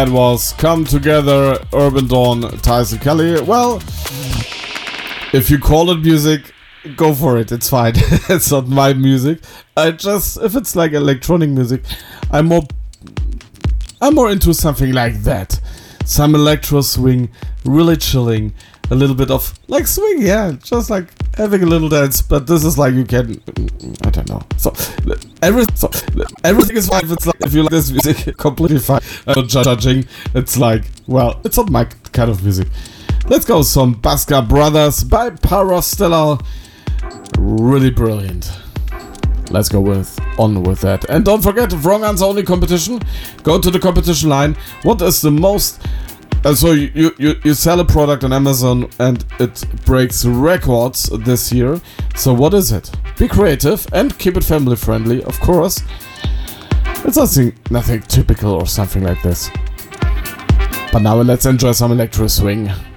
That was Come Together, Urban Dawn, Tyson Kelly. Well, if you call it music, go for it. It's fine. It's not my music. If it's like electronic music, I'm more into something like that. Some electro swing, really chilling. A little bit of like swing, yeah, just like having a little dance. But this is like you can, I don't know. So everything is fine. If you like this music, completely fine. I'm not judging. It's like, well, it's not my kind of music. Let's go some Baska Brothers by Parastellar. Really brilliant. Let's go on with that. And don't forget, wrong answer only competition. Go to the competition line. What is the most... so you sell a product on Amazon and it breaks records this year. So what is it? Be creative and keep it family friendly, of course. It's nothing typical or something like this. But now let's enjoy some electro swing.